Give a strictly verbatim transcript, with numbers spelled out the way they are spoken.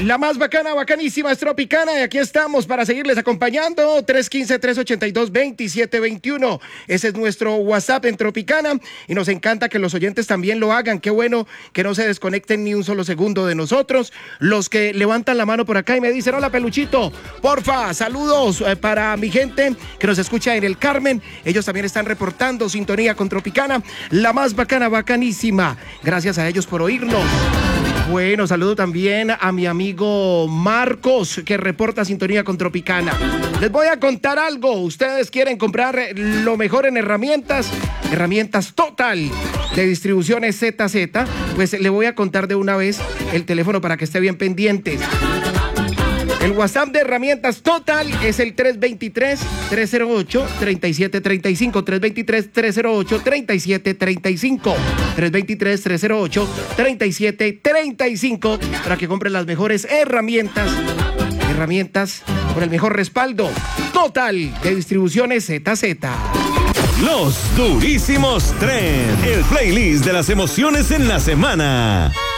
La más bacana, bacanísima es Tropicana y aquí estamos para seguirles acompañando. tres uno cinco, tres ocho dos, dos siete dos uno. Ese es nuestro WhatsApp en Tropicana y nos encanta que los oyentes también lo hagan. Qué bueno que no se desconecten ni un solo segundo de nosotros. Los que levantan la mano por acá y me dicen, hola Peluchito, porfa, saludos eh, para mi gente que nos escucha en el Carmen. Ellos también están reportando sintonía con Tropicana, la más bacana, bacanísima. Gracias a ellos por oírnos. Bueno, saludo también a mi amigo Marcos, que reporta sintonía con Tropicana. Les voy a contar algo. Ustedes quieren comprar lo mejor en herramientas, herramientas Total de distribuciones Z Z, pues le voy a contar de una vez el teléfono para que esté bien pendiente. El WhatsApp de herramientas Total es el tres dos tres, tres cero ocho, tres siete tres cinco, tres dos tres, tres cero ocho, tres siete tres cinco, tres dos tres, tres cero ocho, tres siete tres cinco, para que compren las mejores herramientas, herramientas con el mejor respaldo. Total de distribuciones Z Z. Los Durísimos Trend, el playlist de las emociones en la semana.